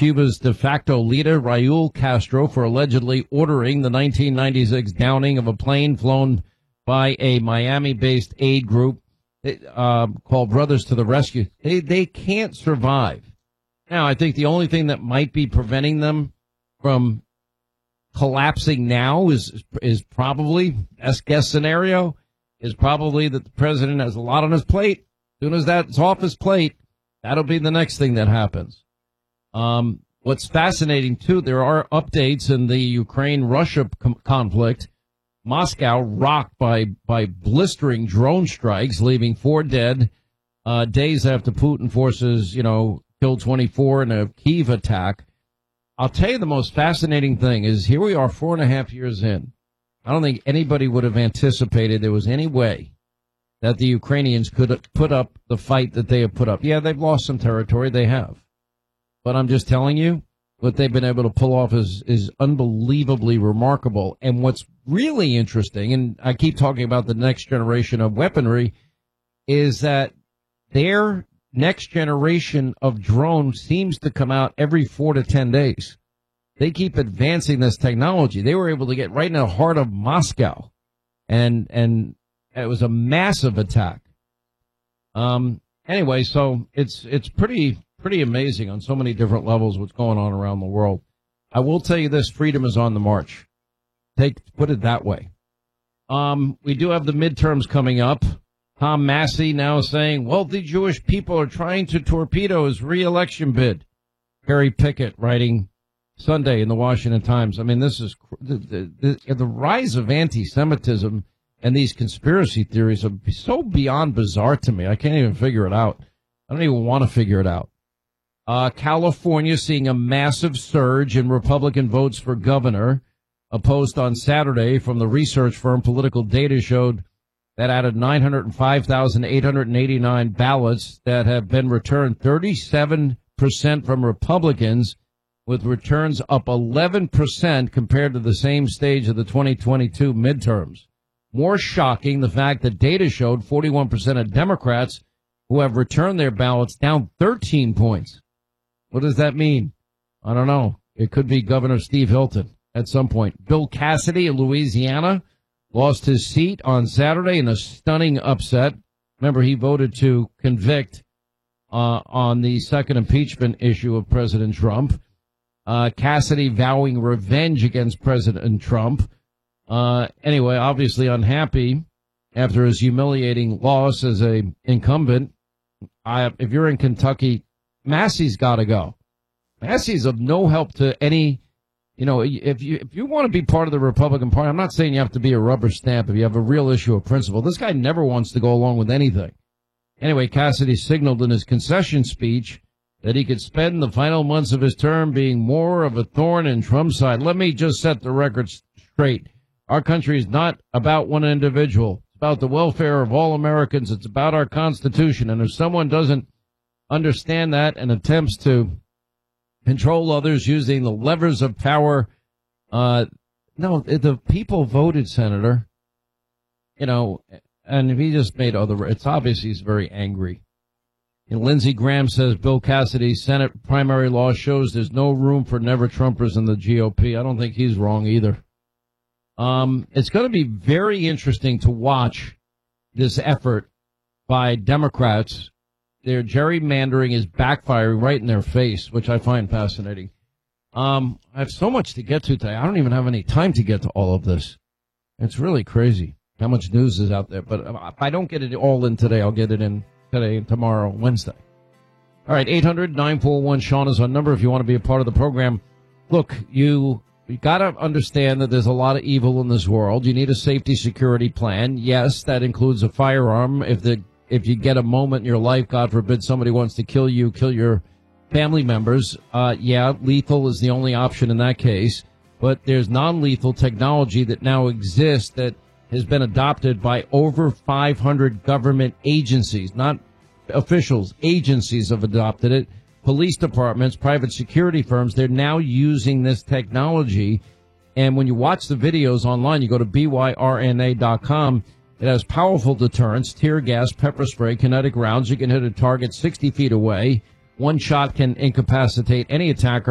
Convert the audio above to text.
Cuba's de facto leader, Raul Castro, for allegedly ordering the 1996 downing of a plane flown by a Miami-based aid group called Brothers to the Rescue. They can't survive. Now, I think the only thing that might be preventing them from collapsing now is probably, best guess scenario, is probably that the president has a lot on his plate. As soon as that's off his plate, that'll be the next thing that happens. What's fascinating, too, there are updates in the Ukraine-Russia conflict. Moscow rocked by blistering drone strikes, leaving 4 dead, days after Putin forces, killed 24 in a Kyiv attack. I'll tell you the most fascinating thing is here we are 4.5 years in. I don't think anybody would have anticipated there was any way that the Ukrainians could put up the fight that they have put up. Yeah, they've lost some territory. They have. But I'm just telling you, what they've been able to pull off is unbelievably remarkable. And what's really interesting, and I keep talking about the next generation of weaponry, is that their next generation of drones seems to come out every 4 to 10 days. They keep advancing this technology. They were able to get right in the heart of Moscow, and it was a massive attack. Anyway, so it's pretty amazing on so many different levels what's going on around the world. I will tell you this, freedom is on the march. Put it that way. We do have the midterms coming up. Tom Massey now saying wealthy Jewish people are trying to torpedo his re-election bid. Harry Pickett writing Sunday in the Washington Times. I mean, this is the rise of anti-Semitism and these conspiracy theories are so beyond bizarre to me. I can't even figure it out. I don't even want to figure it out. California seeing a massive surge in Republican votes for governor. A post on Saturday from the research firm Political Data showed that out of 905,889 ballots that have been returned, 37% from Republicans, with returns up 11% compared to the same stage of the 2022 midterms. More shocking, the fact that data showed 41% of Democrats who have returned their ballots down 13 points. What does that mean? I don't know. It could be Governor Steve Hilton at some point. Bill Cassidy of Louisiana lost his seat on Saturday in a stunning upset. Remember, he voted to convict on the second impeachment issue of President Trump. Cassidy vowing revenge against President Trump. Anyway, obviously unhappy after his humiliating loss as a incumbent. If you're in Kentucky, Massey's got to go. Massey's of no help to any. If you want to be part of the Republican Party, I'm not saying you have to be a rubber stamp if you have a real issue of principle. This guy never wants to go along with anything. Anyway, Cassidy signaled in his concession speech that he could spend the final months of his term being more of a thorn in Trump's side. Let me just set the record straight. Our country is not about one individual. It's about the welfare of all Americans. It's about our Constitution. And if someone doesn't understand that and attempts to control others using the levers of power. No, the people voted, Senator. And if he just made it's obvious he's very angry. And Lindsey Graham says Bill Cassidy's Senate primary law shows there's no room for never-Trumpers in the GOP. I don't think he's wrong either. It's going to be very interesting to watch this effort by Democrats. Their gerrymandering is backfiring right in their face, which I find fascinating. I have so much to get to today. I don't even have any time to get to all of this. It's really crazy how much news is out there. But if I don't get it all in today, I'll get it in today and tomorrow, Wednesday. All right, 800-941-SEAN is our number if you want to be a part of the program. Look, you got to understand that there's a lot of evil in this world. You need a safety security plan. Yes, that includes a firearm. If you get a moment in your life, God forbid, somebody wants to kill you, kill your family members, lethal is the only option in that case. But there's non-lethal technology that now exists that has been adopted by over 500 government agencies, not officials. Agencies have adopted it. Police departments, private security firms, they're now using this technology. And when you watch the videos online, you go to byrna.com. It has powerful deterrence, tear gas, pepper spray, kinetic rounds. You can hit a target 60 feet away. One shot can incapacitate any attacker